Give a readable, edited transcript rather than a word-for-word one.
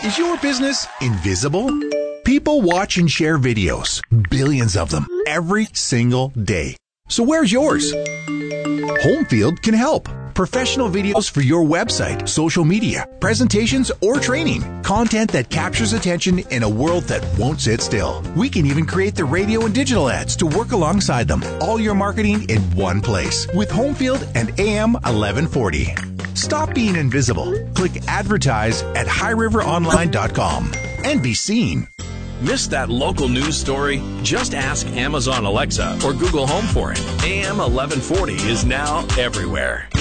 Is your business invisible? People watch and share videos, billions of them, every single day. So where's yours? Homefield can help. Professional videos for your website, social media, presentations, or training. Content that captures attention in a world that won't sit still. We can even create the radio and digital ads to work alongside them. All your marketing in one place with Homefield and AM 1140. Stop being invisible. Click advertise at highriveronline.com and be seen. Miss that local news story? Just ask Amazon Alexa or Google Home for it. AM 1140 is now everywhere.